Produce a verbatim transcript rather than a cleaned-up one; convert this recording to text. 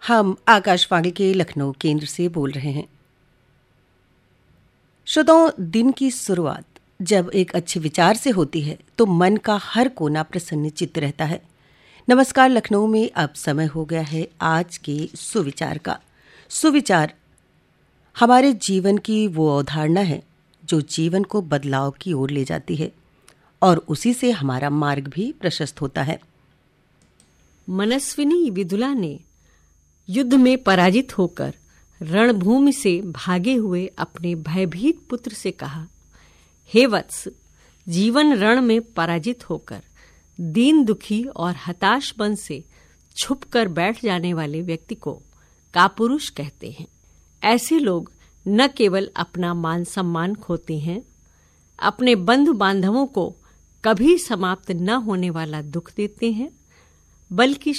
हम आकाशवाणी के लखनऊ केंद्र से बोल रहे हैं। श्रोताओं, दिन की शुरुआत जब एक अच्छे विचार से होती है तो मन का हर कोना प्रसन्नचित्त रहता है। नमस्कार, लखनऊ में अब समय हो गया है आज के सुविचार का। सुविचार हमारे जीवन की वो अवधारणा है जो जीवन को बदलाव की ओर ले जाती है और उसी से हमारा मार्ग भी प्रशस्त होता है। मनस्विनी विदुला ने युद्ध में पराजित होकर रणभूमि से भागे हुए अपने भयभीत पुत्र से कहा, हे वत्स, जीवन रण में पराजित होकर दीन दुखी और हताश मन से छुपकर बैठ जाने वाले व्यक्ति को कापुरुष कहते हैं। ऐसे लोग न केवल अपना मान सम्मान खोते हैं, अपने बंधु बांधवों को कभी समाप्त न होने वाला दुख देते हैं, बल्कि